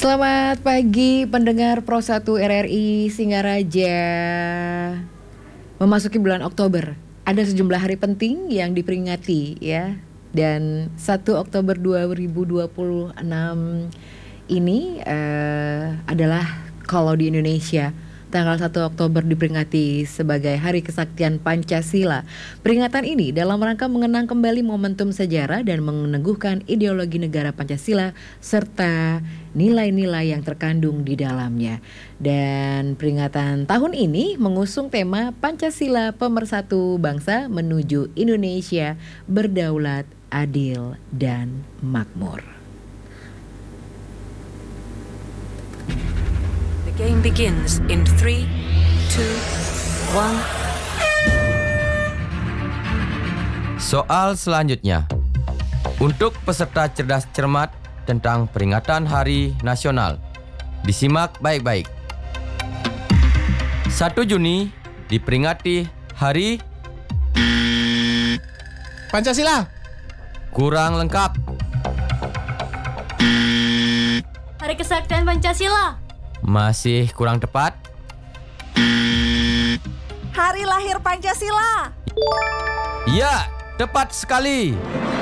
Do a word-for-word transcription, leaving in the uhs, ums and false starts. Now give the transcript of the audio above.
Selamat pagi pendengar Pro satu R R I Singaraja. Memasuki bulan Oktober, ada sejumlah hari penting yang diperingati ya. Dan satu Oktober dua ribu dua puluh enam ini uh, adalah kalau di Indonesia tanggal satu Oktober diperingati sebagai Hari Kesaktian Pancasila. Peringatan ini dalam rangka mengenang kembali momentum sejarah dan meneguhkan ideologi negara Pancasila serta nilai-nilai yang terkandung di dalamnya. Dan peringatan tahun ini mengusung tema Pancasila Pemersatu Bangsa menuju Indonesia berdaulat, adil, dan makmur. The game begins in three, two, one. Soal selanjutnya. Untuk peserta cerdas cermat tentang peringatan Hari Nasional. Disimak baik-baik. satu Juni diperingati Hari Pancasila. Kurang lengkap. Hari Kesaktian Pancasila. Masih kurang tepat. Hari lahir Pancasila. Ya, tepat sekali.